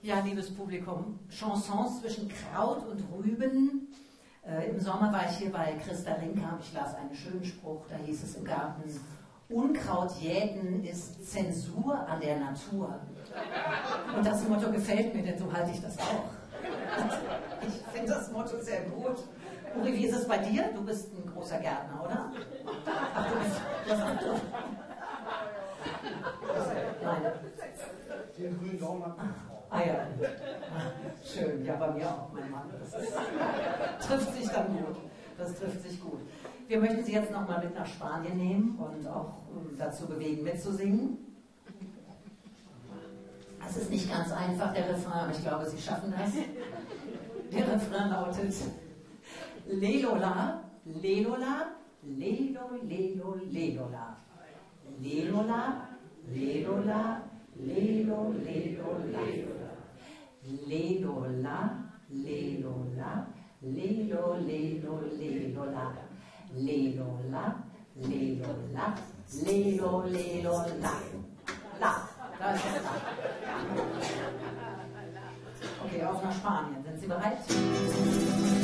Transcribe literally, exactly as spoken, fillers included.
Ja, liebes Publikum, Chansons zwischen Kraut und Rüben. Äh, Im Sommer war ich hier bei Christa Rinkamp. Ich las einen schönen Spruch, da hieß es im Garten: Unkraut jäten ist Zensur an der Natur. Und das Motto gefällt mir, denn so halte ich das auch. Ich finde das Motto sehr gut. Uri, wie ist es bei dir? Du bist ein großer Gärtner, oder? Ach, du bist... Das hast du. Nein. Den grünen Daumen hat meine Frau. Ah ja, schön. Ja, bei mir auch, mein Mann. Das ist, trifft sich dann gut. Das trifft sich gut. Wir möchten Sie jetzt nochmal mit nach Spanien nehmen und auch um, dazu bewegen, mitzusingen. Es ist nicht ganz einfach, der Refrain, aber ich glaube, Sie schaffen das. Der Refrain lautet: Lelola, Lelola, Lelo, Lelo, Lelola. Lelola, Lelola, Lelo, Lelo, Lelola. Lelola, Lelola, Lelo, Lelo, Lelola. Lelola, Lelola, Lelo, Lelo, La. La. Da ist das La. Okay, auf nach Spanien. Sind Sie bereit?